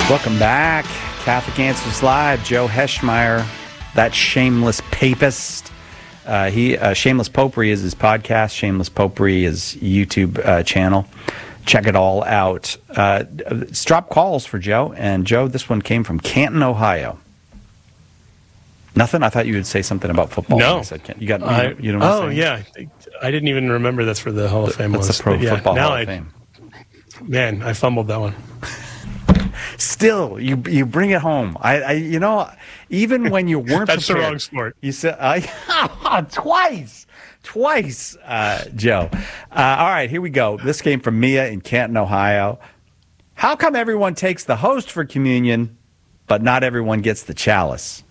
Welcome back. Catholic Answers Live. Joe Heschmeyer, that shameless papist. Shameless Popery is his podcast. Shameless Popery is YouTube channel. Check it all out. Drop calls for Joe. And Joe, this one came from Canton, Ohio. Nothing? I thought you would say something about football. No. I said, you got. You know what yeah. I didn't even remember that's for the Hall of Fame. That's the Pro Football Hall of Fame. Man, I fumbled that one. Still, you bring it home. Even when you weren't that's prepared, the wrong sport. You said twice, Joe. All right, here we go. This came from Mia in Canton, Ohio. How come everyone takes the host for communion, but not everyone gets the chalice?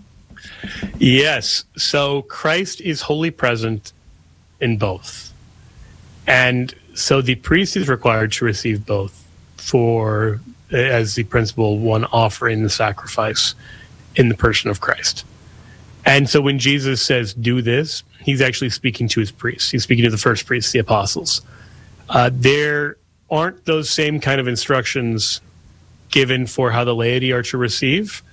Yes. So Christ is wholly present in both. And so the priest is required to receive both as the principal one offering the sacrifice in the person of Christ. And so when Jesus says, do this, he's actually speaking to his priests. He's speaking to the first priests, the apostles. There aren't those same kind of instructions given for how the laity are to receive.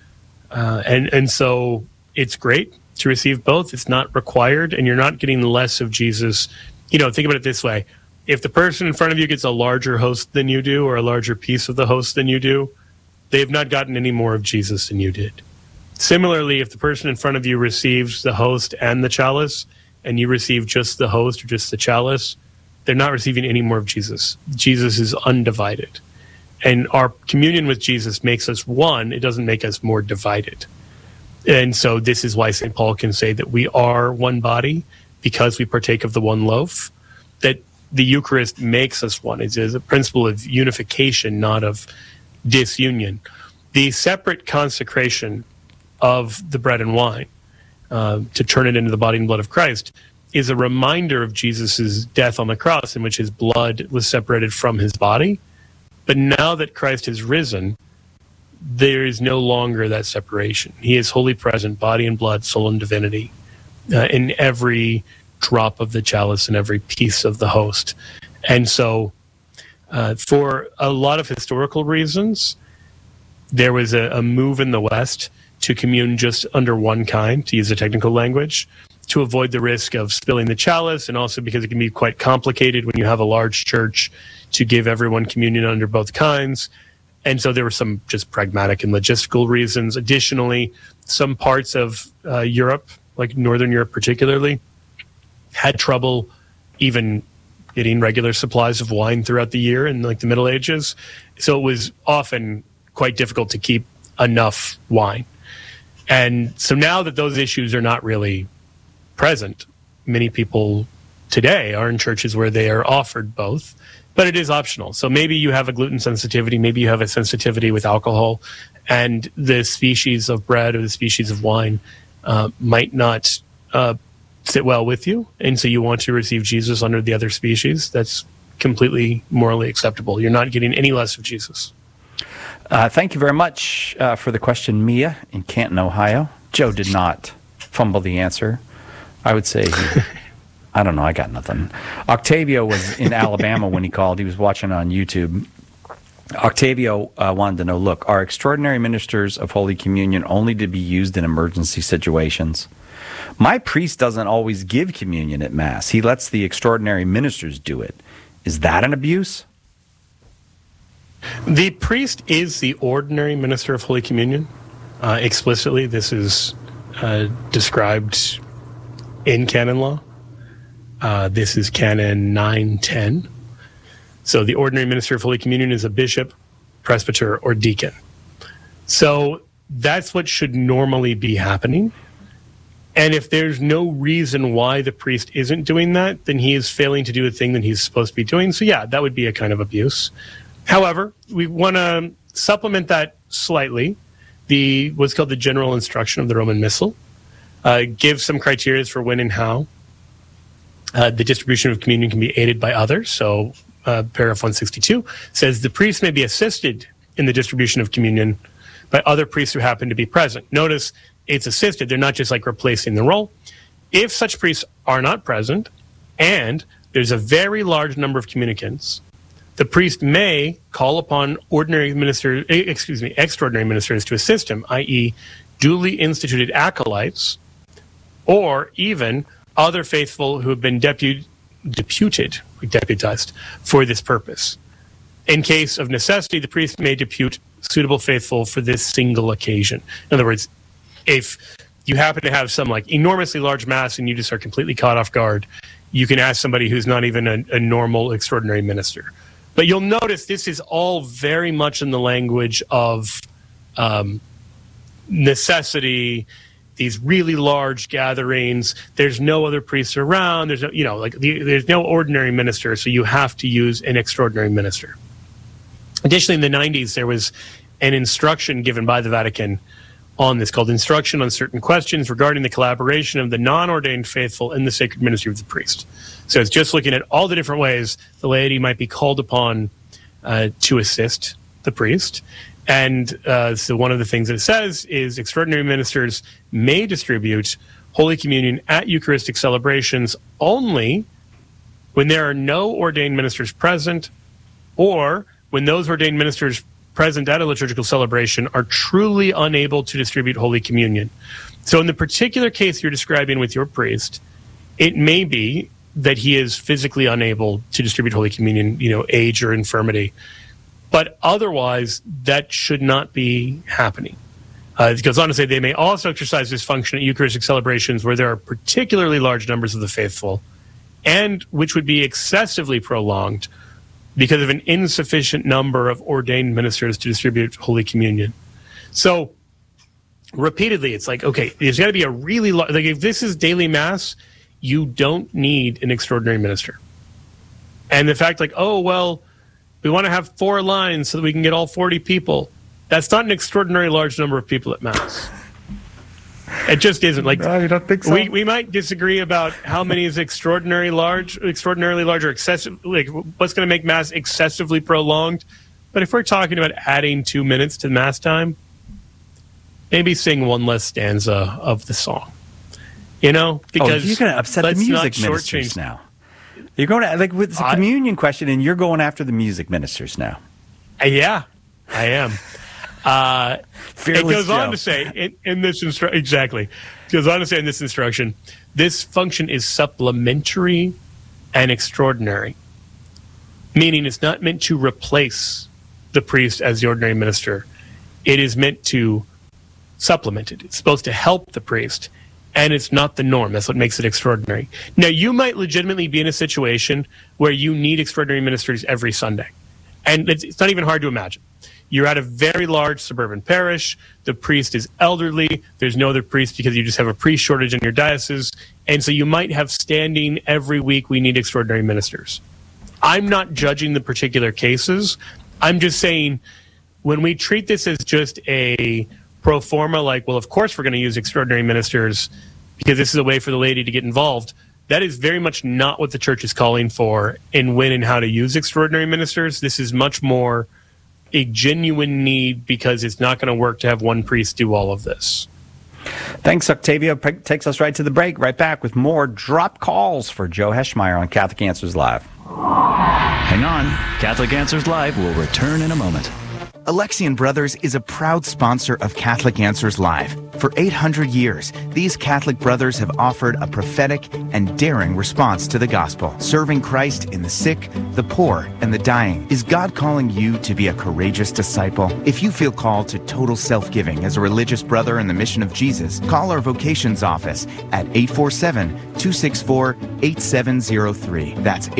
And so it's great to receive both. It's not required, and you're not getting less of Jesus. Think about it this way. If the person in front of you gets a larger host than you do, or a larger piece of the host than you do, they have not gotten any more of Jesus than you did. Similarly, if the person in front of you receives the host and the chalice, and you receive just the host or just the chalice, they're not receiving any more of Jesus. Jesus is undivided. And our communion with Jesus makes us one. It doesn't make us more divided. And so this is why St. Paul can say that we are one body because we partake of the one loaf, that the Eucharist makes us one. It's a principle of unification, not of disunion. The separate consecration of the bread and wine, to turn it into the body and blood of Christ, is a reminder of Jesus' death on the cross, in which his blood was separated from his body. But now that Christ has risen, there is no longer that separation. He is wholly present, body and blood, soul and divinity, in every drop of the chalice and every piece of the host. And so for a lot of historical reasons, there was a move in the West to commune just under one kind, to use a technical language, to avoid the risk of spilling the chalice, and also because it can be quite complicated when you have a large church to give everyone communion under both kinds. And so there were some just pragmatic and logistical reasons. Additionally, some parts of Europe, like Northern Europe particularly, had trouble even getting regular supplies of wine throughout the year in like the Middle Ages. So it was often quite difficult to keep enough wine. And so now that those issues are not really present, many people today are in churches where they are offered both, but it is optional. So maybe you have a gluten sensitivity, maybe you have a sensitivity with alcohol, and the species of bread or the species of wine might not sit well with you, and so you want to receive Jesus under the other species. That's completely morally acceptable. You're not getting any less of Jesus. Thank you very much for the question, Mia in Canton, Ohio. Joe did not fumble the answer. I would say, I don't know, I got nothing. Octavio was in Alabama when he called. He was watching on YouTube. Octavio wanted to know, look, are extraordinary ministers of Holy Communion only to be used in emergency situations? My priest doesn't always give communion at Mass. He lets the extraordinary ministers do it. Is that an abuse? The priest is the ordinary minister of Holy Communion. Explicitly, this is described in canon law. This is canon 910. So the ordinary minister of Holy Communion is a bishop, presbyter, or deacon. So that's what should normally be happening. And if there's no reason why the priest isn't doing that, then he is failing to do a thing that he's supposed to be doing. So yeah, that would be a kind of abuse. However, we want to supplement that slightly. What's called the general instruction of the Roman Missal gives some criteria for when and how the distribution of communion can be aided by others. So paragraph 162 says the priest may be assisted in the distribution of communion by other priests who happen to be present. Notice it's assisted. They're not just like replacing the role. If such priests are not present and there's a very large number of communicants, The priest may call upon extraordinary ministers to assist him, i.e., duly instituted acolytes, or even other faithful who have been deputized for this purpose. In case of necessity, the priest may depute suitable faithful for this single occasion. In other words, if you happen to have some enormously large mass and you just are completely caught off guard, you can ask somebody who's not even a normal extraordinary minister. But you'll notice this is all very much in the language of necessity, these really large gatherings. There's no other priests around. There's no, there's no ordinary minister, so you have to use an extraordinary minister. Additionally, in the 90s, there was an instruction given by the Vatican on this called Instruction on Certain Questions regarding the collaboration of the non-ordained faithful in the sacred ministry of the priest. So it's just looking at all the different ways the laity might be called upon to assist the priest. And so one of the things that it says is extraordinary ministers may distribute Holy Communion at Eucharistic celebrations only when there are no ordained ministers present, or when those ordained ministers present at a liturgical celebration are truly unable to distribute Holy Communion. So in the particular case you're describing with your priest, it may be that he is physically unable to distribute Holy Communion, age or infirmity. But otherwise, that should not be happening. It goes on to say they may also exercise this function at Eucharistic celebrations where there are particularly large numbers of the faithful, and which would be excessively prolonged because of an insufficient number of ordained ministers to distribute Holy Communion. So, repeatedly, it's okay, there's got to be a really large, if this is daily Mass, you don't need an extraordinary minister. And the fact, we want to have 4 lines so that we can get all 40 people. That's not an extraordinary large number of people at Mass. It just isn't. No, you don't think so? We might disagree about how many is extraordinarily large, or excessive. What's going to make Mass excessively prolonged? But if we're talking about adding 2 minutes to Mass time, maybe sing one less stanza of the song. Because you're going to upset the music ministers now. You're going to with the communion question, and you're going after the music ministers now. Yeah, I am. It goes on to say in this instruction, this function is supplementary and extraordinary, meaning it's not meant to replace the priest as the ordinary minister. It is meant to supplement it. It's supposed to help the priest, and it's not the norm. That's what makes it extraordinary. Now, you might legitimately be in a situation where you need extraordinary ministers every Sunday, and it's not even hard to imagine. You're at a very large suburban parish. The priest is elderly. There's no other priest because you just have a priest shortage in your diocese. And so you might have standing every week, we need extraordinary ministers. I'm not judging the particular cases. I'm just saying when we treat this as just a pro forma, of course we're going to use extraordinary ministers because this is a way for the laity to get involved. That is very much not what the Church is calling for in when and how to use extraordinary ministers. This is much more a genuine need because it's not going to work to have one priest do all of this. Thanks, Octavio. Takes us right to the break. Right back with more drop calls for Joe Heschmeyer on Catholic Answers Live. Hang on. Catholic Answers Live will return in a moment. Alexian Brothers is a proud sponsor of Catholic Answers Live. For 800 years, these Catholic brothers have offered a prophetic and daring response to the gospel, serving Christ in the sick, the poor, and the dying. Is God calling you to be a courageous disciple? If you feel called to total self-giving as a religious brother in the mission of Jesus, call our vocations office at 847-264-8703. That's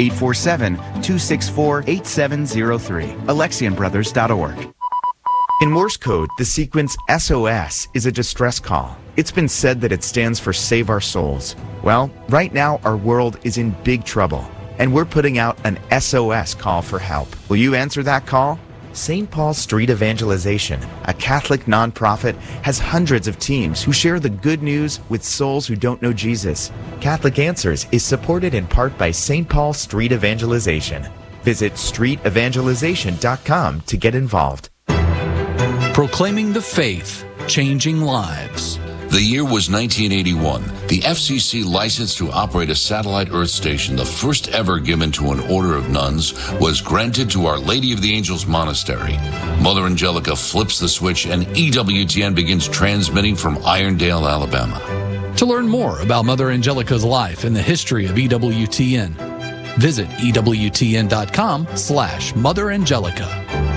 847-264-8703. AlexianBrothers.org. In Morse code, the sequence SOS is a distress call. It's been said that it stands for Save Our Souls. Well, right now our world is in big trouble, and we're putting out an SOS call for help. Will you answer that call? St. Paul Street Evangelization, a Catholic nonprofit, has hundreds of teams who share the good news with souls who don't know Jesus. Catholic Answers is supported in part by St. Paul Street Evangelization. Visit streetevangelization.com to get involved. Proclaiming the faith, changing lives. The year was 1981. The FCC license to operate a satellite Earth station, the first ever given to an order of nuns, was granted to Our Lady of the Angels Monastery. Mother Angelica flips the switch and EWTN begins transmitting from Irondale, Alabama. To learn more about Mother Angelica's life and the history of EWTN, visit EWTN.com/Mother Angelica.